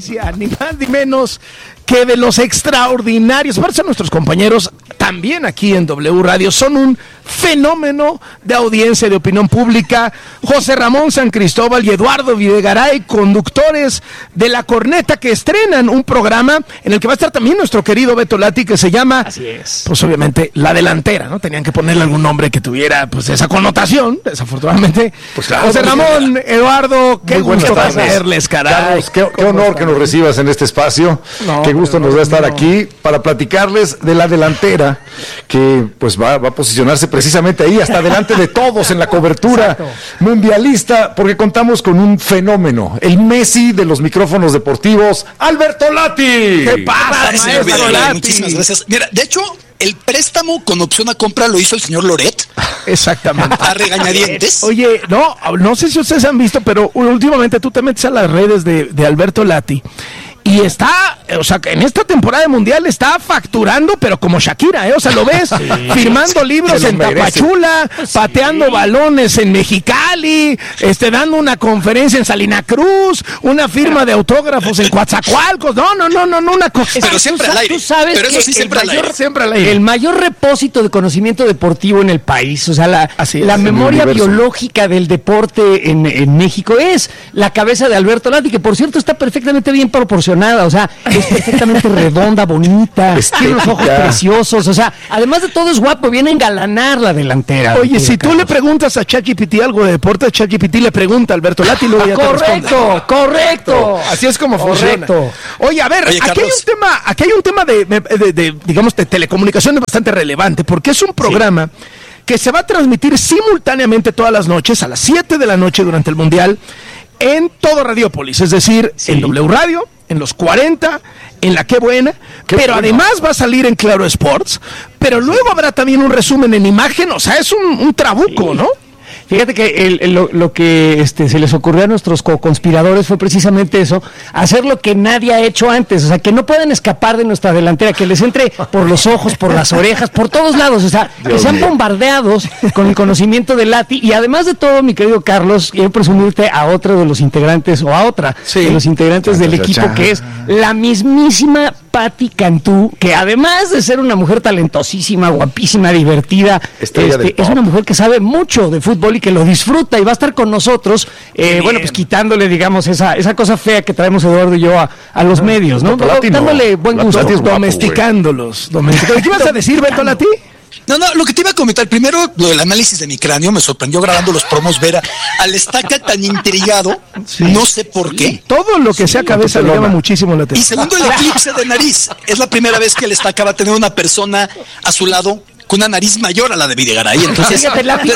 presencia, ni más ni menos que de los extraordinarios. Aparte son nuestros compañeros también aquí en W Radio, son un fenómeno de audiencia, de opinión pública. José Ramón San Cristóbal y Eduardo Videgaray, conductores de La Corneta, que estrenan un programa en el que va a estar también nuestro querido Beto Lati, que se llama, así es, pues obviamente, La Delantera, ¿no? Tenían que ponerle algún nombre que tuviera, pues, esa connotación, desafortunadamente. Pues claro, José Ramón, Eduardo, qué gusto verles, caray. Carlos, qué honor que nos recibas en este espacio. Qué gusto nos va a estar aquí para platicarles de La Delantera, que pues va a posicionarse precisamente ahí, hasta delante de todos en la cobertura mundialista, porque contamos con un fenómeno, el Messi de los micrófonos deportivos, Alberto Lati. ¿Qué pasa, señor Videgaray? Muchísimas gracias. Mira, de hecho, el préstamo con opción a compra lo hizo el señor Loret. Exactamente. A regañadientes. Oye, no sé si ustedes han visto, pero últimamente tú te metes a las redes de Alberto Lati y está, o sea, en esta temporada de Mundial está facturando, pero como Shakira, o sea, lo ves firmando libros en Tapachula, pateando balones en Mexicali, dando una conferencia en Salina Cruz, una firma de autógrafos en Coatzacoalcos, no, una cosa. Pero siempre al aire. Tú sabes pero eso sí, siempre al aire. El mayor repósito de conocimiento deportivo en el país, o sea, la memoria biológica del deporte en México es la cabeza de Alberto Lati, que por cierto está perfectamente bien proporcionada, o sea, es perfectamente redonda, bonita, tiene unos ojos preciosos, o sea, además de todo es guapo, viene a engalanar La Delantera. Oye, si tú le preguntas a ChatGPT algo de deporte, ChatGPT le pregunta a Alberto Lati y luego ya te responde. Correcto. Así es como funciona. Oye, a ver, aquí hay un tema de digamos, de telecomunicaciones bastante relevante, porque es un programa que se va a transmitir simultáneamente todas las noches, a las 7 de la noche durante el Mundial, en todo Radiópolis, es decir, en W Radio, en los 40, en La Qué Buena, pero además va a salir en Claro Sports, pero luego habrá también un resumen en imagen, o sea, es un trabuco, ¿no? Fíjate que lo que se les ocurrió a nuestros co-conspiradores fue precisamente eso, hacer lo que nadie ha hecho antes, o sea, que no pueden escapar de nuestra delantera, que les entre por los ojos, por las orejas, por todos lados, o sea, que sean bombardeados con el conocimiento de Lati. Y además de todo, mi querido Carlos, quiero presumirte a otro de los integrantes, o a otra de los integrantes del equipo, que es la mismísima Patti Cantú, que además de ser una mujer talentosísima, guapísima, divertida, es una mujer que sabe mucho de fútbol y que lo disfruta y va a estar con nosotros, bueno, pues quitándole, digamos, esa cosa fea que traemos Eduardo y yo a los medios, ¿no? Dándole buen gusto. Domesticándolos. ¿Qué ibas a decir, Beto Lati? No, lo que te iba a comentar, primero, lo del análisis de mi cráneo, me sorprendió grabando los promos ver al Estaca tan intrigado, no sé por qué. Todo lo que sea cabeza le llama muchísimo la atención. Y segundo, el eclipse de nariz. Es la primera vez que el Estaca va a tener una persona a su lado con una nariz mayor a la de Videgaray. Entonces,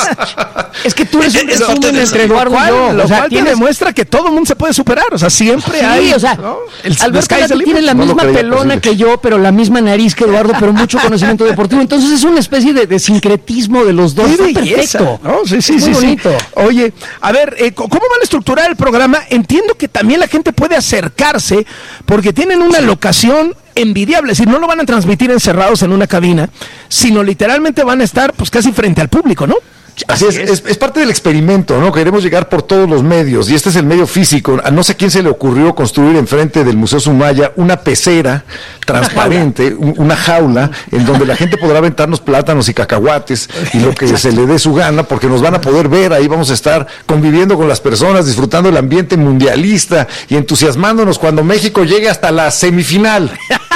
es que tú eres un resumen entre Eduardo y yo. Lo cual te demuestra que todo el mundo se puede superar. O sea, siempre hay. O sea, ¿no? Alberto Lati tiene la misma pelona que yo, pero la misma nariz que Eduardo, pero mucho conocimiento deportivo. Entonces es una especie de sincretismo de los dos. Está perfecto. ¿No? Sí, bonito. Oye, a ver, ¿cómo van a estructurar el programa? Entiendo que también la gente puede acercarse porque tienen una locación envidiable, es decir, no lo van a transmitir encerrados en una cabina, sino literalmente van a estar pues casi frente al público, ¿no? Así es parte del experimento, ¿no? Queremos llegar por todos los medios, y este es el medio físico. A no sé quién se le ocurrió construir enfrente del Museo Sumaya una pecera transparente, una jaula, en donde la gente podrá aventarnos plátanos y cacahuates y lo que se le dé su gana, porque nos van a poder ver, ahí vamos a estar conviviendo con las personas, disfrutando el ambiente mundialista y entusiasmándonos cuando México llegue hasta la semifinal.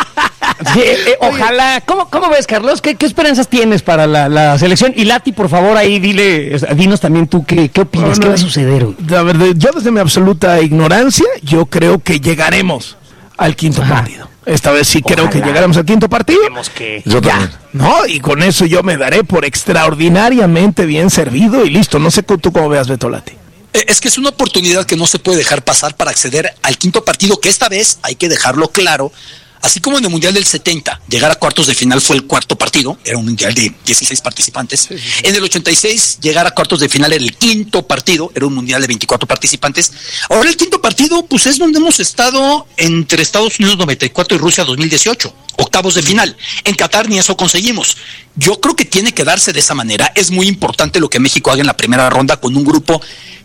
Sí, ojalá. ¿Cómo ves, Carlos? ¿Qué esperanzas tienes para la selección? Y Lati, por favor, ahí dinos también tú qué opinas, qué va a suceder. La verdad, yo desde mi absoluta ignorancia, yo creo que llegaremos al quinto partido. Esta vez sí creo que llegaremos al quinto partido. Yo también. ¿No? Y con eso yo me daré por extraordinariamente bien servido y listo. No sé tú cómo veas, Beto Lati. Es que es una oportunidad que no se puede dejar pasar para acceder al quinto partido, que esta vez hay que dejarlo claro. Así como en el Mundial del 70, llegar a cuartos de final fue el cuarto partido, era un Mundial de 16 participantes. Sí. En el 86, llegar a cuartos de final era el quinto partido, era un Mundial de 24 participantes. Ahora el quinto partido, pues es donde hemos estado entre Estados Unidos 94 y Rusia 2018, octavos de final. En Qatar ni eso conseguimos. Yo creo que tiene que darse de esa manera. Es muy importante lo que México haga en la primera ronda con un grupo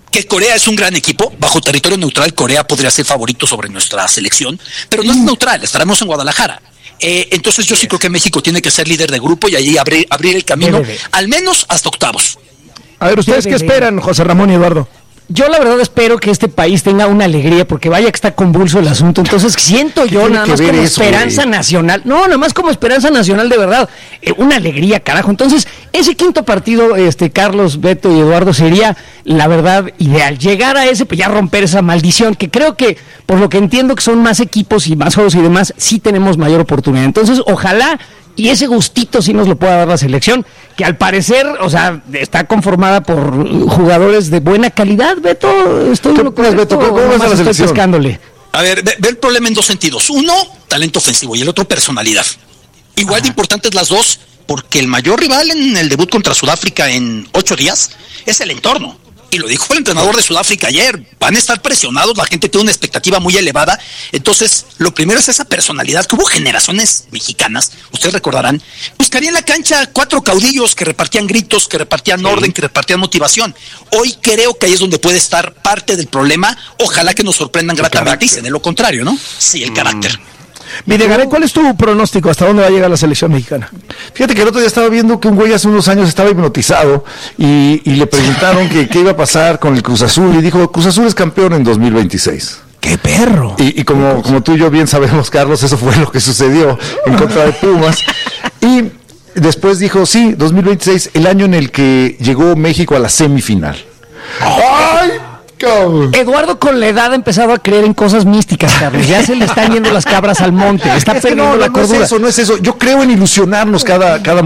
que Corea es un gran equipo, bajo territorio neutral Corea podría ser favorito sobre nuestra selección, pero no es neutral, estaremos en Guadalajara. Entonces yo sí creo que México tiene que ser líder de grupo y allí abrir el camino, al menos hasta octavos. A ver, ¿ustedes qué esperan, José Ramón y Eduardo? Yo la verdad espero que este país tenga una alegría, porque vaya que está convulso el asunto. Entonces siento yo nada más como esperanza nacional. No, nada más como esperanza nacional de verdad. Una alegría, carajo. Entonces, ese quinto partido, Carlos, Beto y Eduardo, sería la verdad ideal. Llegar a ese, pues ya romper esa maldición, que creo que, por lo que entiendo que son más equipos y más juegos y demás, sí tenemos mayor oportunidad. Entonces, ojalá y ese gustito sí nos lo pueda dar la selección, que al parecer, o sea, está conformada por jugadores de buena calidad. Beto, ¿Cómo ves a la selección? Pescándole. A ver, ve el problema en dos sentidos. Uno, talento ofensivo, y el otro, personalidad. Igual de importantes las dos, porque el mayor rival en el debut contra Sudáfrica en 8 días es el entorno. Y lo dijo el entrenador de Sudáfrica ayer, van a estar presionados, la gente tiene una expectativa muy elevada. Entonces, lo primero es esa personalidad, que hubo generaciones mexicanas, ustedes recordarán, pues que había en la cancha 4 caudillos que repartían gritos, que repartían orden, que repartían motivación. Hoy creo que ahí es donde puede estar parte del problema. Ojalá que nos sorprendan gratamente y se dé lo contrario, ¿no? Sí, el carácter. Videgaray, ¿cuál es tu pronóstico? ¿Hasta dónde va a llegar la selección mexicana? Fíjate que el otro día estaba viendo que un güey hace unos años estaba hipnotizado y le preguntaron que qué iba a pasar con el Cruz Azul y dijo, Cruz Azul es campeón en 2026. ¡Qué perro! Y como tú y yo bien sabemos, Carlos, eso fue lo que sucedió en contra de Pumas. Y después dijo, sí, 2026, el año en el que llegó México a la semifinal. ¡Ay! Eduardo con la edad ha empezado a creer en cosas místicas, Carlos. Ya se le están yendo las cabras al monte. Está perdiendo la cordura. No es eso. Yo creo en ilusionarnos cada